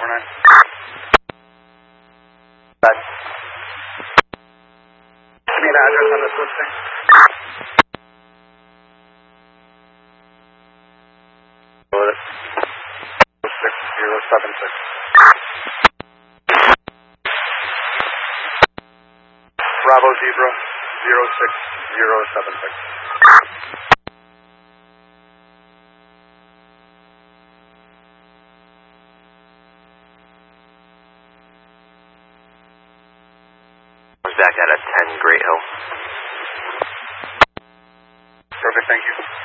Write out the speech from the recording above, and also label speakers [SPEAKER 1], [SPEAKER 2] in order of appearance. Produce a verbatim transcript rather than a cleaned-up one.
[SPEAKER 1] four nine. Bad. Give me an address on this listing. six zero seven six. Bravo Zebra zero six zero seven six.
[SPEAKER 2] Back out at ten Great Hill.
[SPEAKER 1] Perfect, thank you.